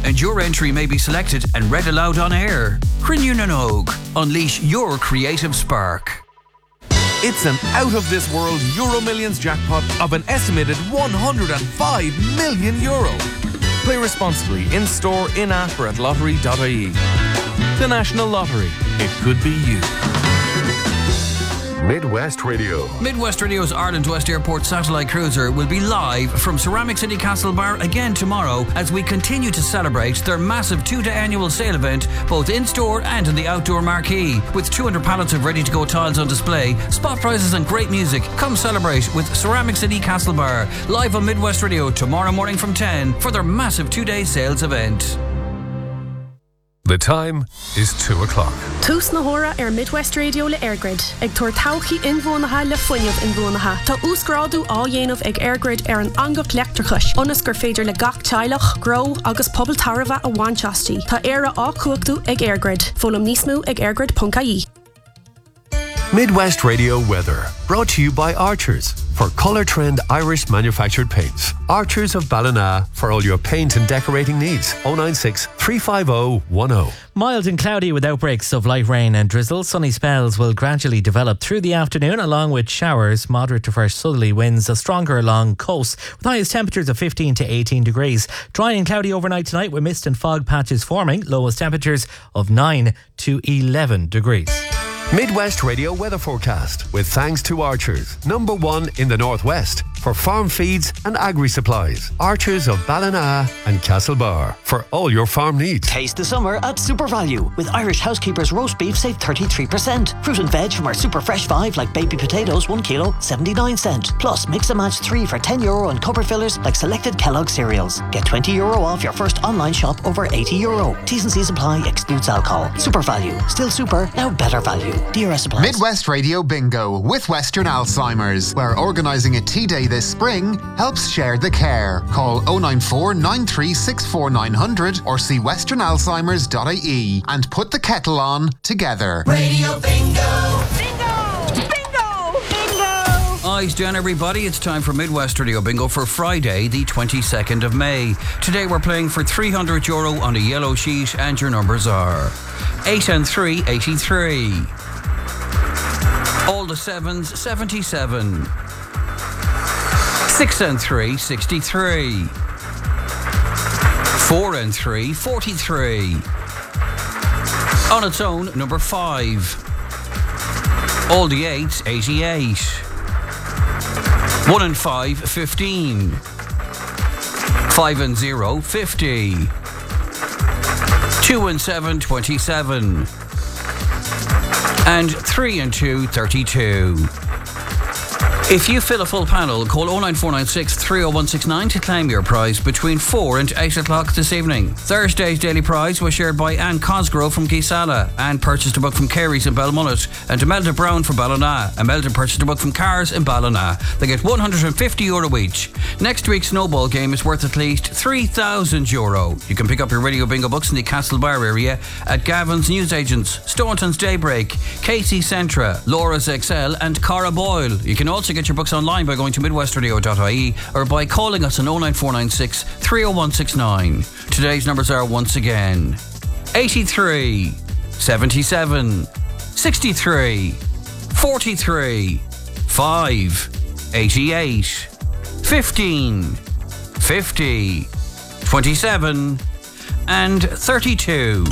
and your entry may be selected and read aloud on air. Crinne na Nóg. Unleash your creative spark. It's an out-of-this-world Euro Millions jackpot of an estimated €105 million. Play responsibly in-store, in-app or at lottery.ie. The National Lottery. It could be you. Midwest Radio. Midwest Radio's Ireland West Airport satellite cruiser will be live from Ceramic City Castlebar again tomorrow as we continue to celebrate their massive 2-day annual sale event, both in-store and in the outdoor marquee. With 200 pallets of ready-to-go tiles on display, spot prizes and great music. Come celebrate with Ceramic City Castlebar, live on Midwest Radio tomorrow morning from 10 for their massive 2-day sales event. The time is 2 o'clock. Tús na hora Midwest Radio le Airgrid. Ag tuair tauchaí inmhónatha le foiineamh inmhónatha. Tá úsgrádu á dhéanamh ag Airgrid an angach leachtarchais. Onas gur féidir le gach teilech, grow agus pobl tarva a bhainteastí. Tá éire á cuachtú ag Airgrid. Fólam níos mú ag airgrid.ie. Midwest Radio weather, brought to you by Archers for Colour Trend Irish manufactured paints. Archers of Ballina for all your paint and decorating needs. 096 350 10. Mild and cloudy with outbreaks of light rain and drizzle. Sunny spells will gradually develop through the afternoon, along with showers, moderate to fresh southerly winds, stronger along coast, with highest temperatures of 15 to 18 degrees. Dry and cloudy overnight tonight with mist and fog patches forming. Lowest temperatures of 9 to 11 degrees. Midwest Radio weather forecast with thanks to Archers, #1 in the Northwest for farm feeds and agri-supplies. Archers of Ballina and Castlebar for all your farm needs. Taste the summer at Super Value. With Irish Housekeepers roast beef, save 33%. Fruit and veg from our Super Fresh 5 like baby potatoes, 1 kilo, 79 cent. Plus mix and match 3 for €10 and cupboard fillers like selected Kellogg cereals. Get €20 off your first online shop over €80. T's and C's apply, excludes alcohol. Super Value. Still super, now better value. DRS applies. Midwest Radio Bingo with Western Alzheimer's, where organising a tea day this spring helps share the care. Call 094 9364 900 or see westernalzheimers.ie and put the kettle on together. Radio Bingo! Bingo! Bingo! Bingo! Eyes down, everybody. It's time for Midwest Radio Bingo for Friday, the 22nd of May. Today we're playing for €300 on a yellow sheet, and your numbers are 8 and 3, 83. All the 7s, 77. 6 and 3, 63. 4 and 3, 43. On its own, number 5. All the 8s, 88. 1 and 5, 15. 5 and 0, 50. 2 and 7, 27. And 3 and 2, 32. If you fill a full panel, call 09496 30169 to claim your prize between 4 and 8 o'clock this evening. Thursday's daily prize was shared by Anne Cosgrove from Keysala. Anne purchased a book from Carey's in Belmullet, and Imelda Brown from Ballina. Imelda purchased a book from Cars in Ballina. They get €150 each. Next week's snowball game is worth at least €3,000. You can pick up your Radio Bingo books in the Castlebar area at Gavin's Newsagents, Staunton's Daybreak, Casey Centra, Laura's XL and Cara Boyle. You can also get your books online by going to midwestradio.ie or by calling us on 09496 30169. Today's numbers are once again 83, 77, 63, 43, 5, 88, 15, 50, 27 and 32.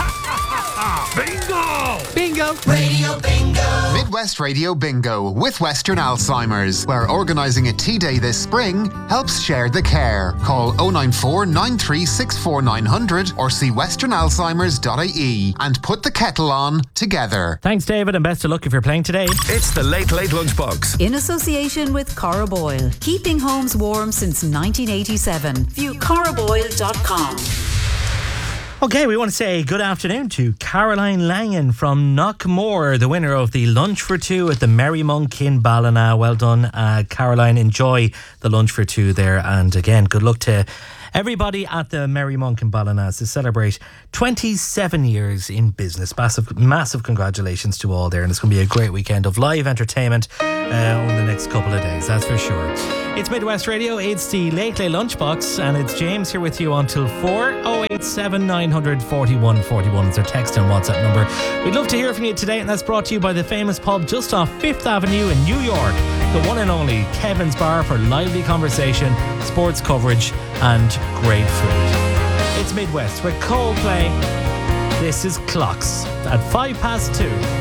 Bingo! Bingo! Radio Bingo! Midwest Radio Bingo with Western Alzheimer's, where organising a tea day this spring helps share the care. Call 094 9364 900 or see westernalzheimers.ie and put the kettle on together. Thanks, David, and best of luck if you're playing today. It's the Late Late Lunchbox. In association with Cara Boyle. Keeping homes warm since 1987. View caraboyle.com. Okay, we want to say good afternoon to Caroline Langan from Knockmore, the winner of the Lunch for Two at the Merry Monk in Ballina. Well done, Caroline. Enjoy the Lunch for Two there. And again, good luck to everybody at the Merry Monk in Ballina to celebrate 27 years in business. Massive congratulations to all there. And it's going to be a great weekend of live entertainment over the next couple of days, that's for sure. It's Midwest Radio, it's the Late Late Lunchbox, and it's James here with you until 4. 087 900 41 41 is our text and WhatsApp number. We'd love to hear from you today, and that's brought to you by the famous pub just off 5th Avenue in New York, the one and only Kevin's Bar, for lively conversation, sports coverage and great food. It's Midwest with Coldplay. This is Clocks at 2:05.